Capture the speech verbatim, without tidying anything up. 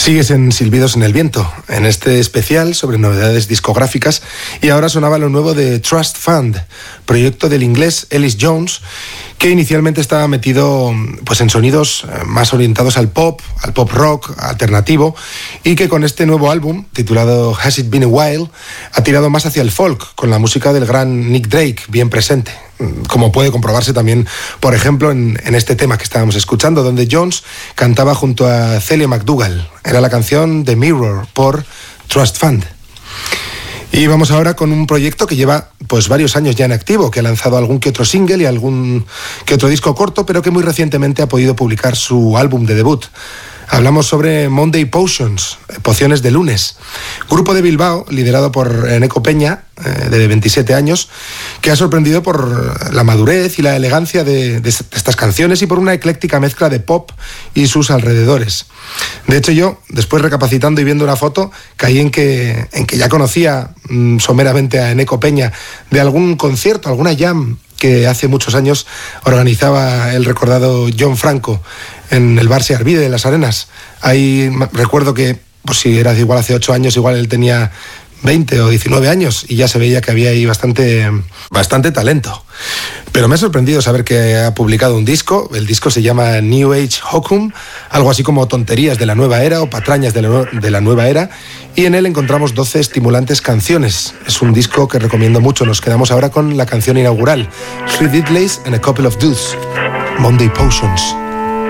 Sigues en Silbidos en el Viento, en este especial sobre novedades discográficas, y ahora sonaba lo nuevo de Trust Fund, proyecto del inglés Ellis Jones, que inicialmente estaba metido pues, en sonidos más orientados al pop, al pop rock alternativo, y que con este nuevo álbum, titulado Has It Been a While, ha tirado más hacia el folk, con la música del gran Nick Drake bien presente, como puede comprobarse también, por ejemplo, en, en este tema que estábamos escuchando, donde Jones cantaba junto a Celia McDougall. Era la canción The Mirror por Trust Fund. Y vamos ahora con un proyecto que lleva pues varios años ya en activo, que ha lanzado algún que otro single y algún que otro disco corto, pero que muy recientemente ha podido publicar su álbum de debut. Hablamos sobre Monday Potions, Pociones de Lunes, grupo de Bilbao liderado por Eneco Peña, eh, de veintisiete años, que ha sorprendido por la madurez y la elegancia de, de estas canciones y por una ecléctica mezcla de pop y sus alrededores. De hecho, yo, después recapacitando y viendo una foto, caí en que, en que ya conocía mm, someramente a Eneco Peña de algún concierto, alguna jam que hace muchos años organizaba el recordado John Franco en el bar Se Arvide de Las Arenas. Ahí recuerdo que, pues si era igual hace ocho años, igual él tenía veinte o diecinueve años y ya se veía que había ahí bastante, bastante talento. Pero me ha sorprendido saber que ha publicado un disco. El disco se llama New Age Hokum, algo así como tonterías de la nueva era o patrañas de la, de la nueva era, y en él encontramos doce estimulantes canciones. Es un disco que recomiendo mucho. Nos quedamos ahora con la canción inaugural, Three Diddleys and a Couple of Dudes, Monday Potions.